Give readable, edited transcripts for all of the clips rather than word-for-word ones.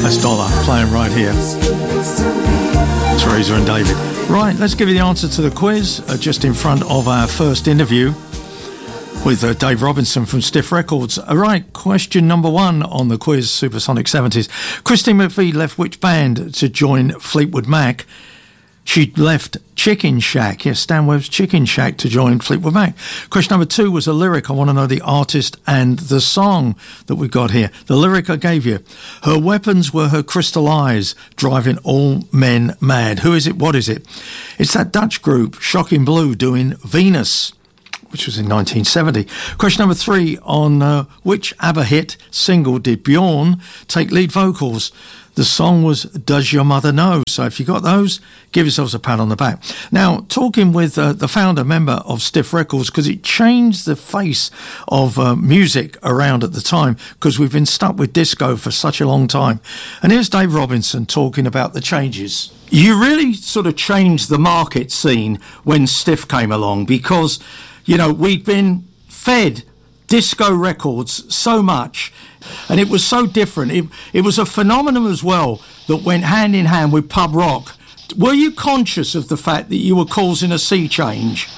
That's Dollar playing right here. Teresa and David. Right, let's give you the answer to the quiz just in front of our first interview with Dave Robinson from Stiff Records. All right, question number 1 on the quiz, Supersonic 70s. Christine McVie left which band to join Fleetwood Mac? She left Chicken Shack, yes, Stan Webb's Chicken Shack, to join Fleetwood Mac. Question number 2 was a lyric. I want to know the artist and the song that we got here. The lyric I gave you. Her weapons were her crystal eyes, driving all men mad. Who is it? What is it? It's that Dutch group, Shocking Blue, doing Venus, which was in 1970. Question number 3 on which ABBA hit single did Bjorn take lead vocals? The song was Does Your Mother Know? So if you got those, give yourselves a pat on the back. Now, talking with the founder, member of Stiff Records, because it changed the face of music around at the time, because we've been stuck with disco for such a long time. And here's Dave Robinson talking about the changes. You really sort of changed the market scene when Stiff came along, because, you know, we'd been fed disco records so much, and it was so different. It was a phenomenon as well that went hand in hand with pub rock. Were you conscious of the fact that you were causing a sea change?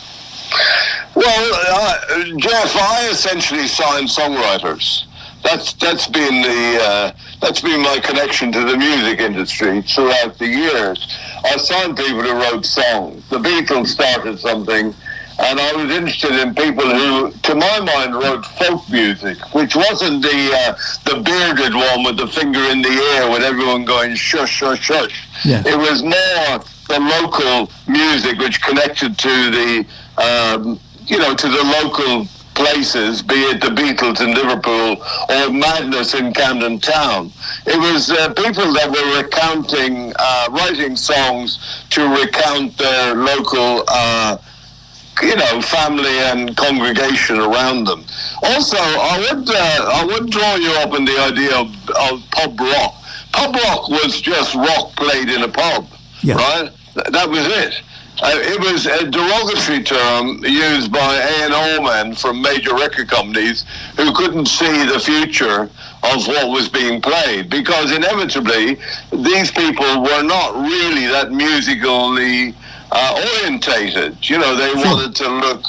Well, Jeff, I essentially signed songwriters. That's been my connection to the music industry throughout the years. I signed people who wrote songs. The Beatles started something, and I was interested in people who, to my mind, wrote folk music, which wasn't the bearded one with the finger in the air with everyone going shush, shush, shush. Yeah. It was more the local music which connected to the, to the local places, be it the Beatles in Liverpool or Madness in Camden Town. It was people that were recounting, writing songs to recount their local family and congregation around them. Also, I would draw you up in the idea of pub rock. Pub rock was just rock played in a pub, right? That was it. It was a derogatory term used by A&R men from major record companies who couldn't see the future of what was being played, because inevitably these people were not really that musically orientated. They wanted to look,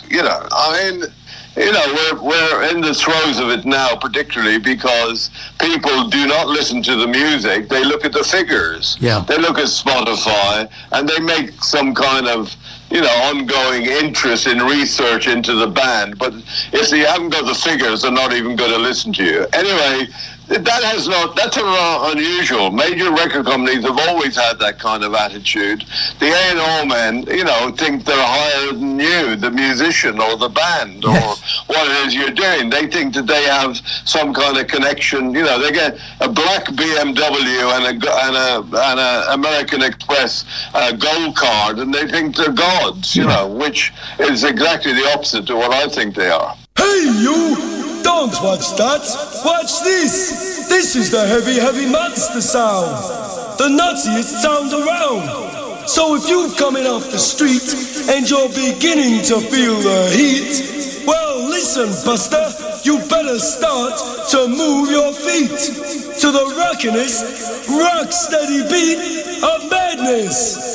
we're in the throes of it now, particularly because people do not listen to the music. They look at the figures. Yeah. They look at Spotify, and they make some kind of, ongoing interest in research into the band. But if you haven't got the figures, they're not even going to listen to you. Anyway, that's unusual. Major record companies have always had that kind of attitude. The A&R men, think they're higher than you, the musician or the band, or what it is you're doing. They think that they have some kind of connection. They get a black BMW and a American Express gold card, and they think they're gods, which is exactly the opposite to what I think they are. Hey, you! Don't watch that, watch this! This is the heavy, heavy monster sound! The nuttiest sound around! So if you're coming off the street and you're beginning to feel the heat, well, listen, Buster, you better start to move your feet to the rockinest, rock-steady beat of madness!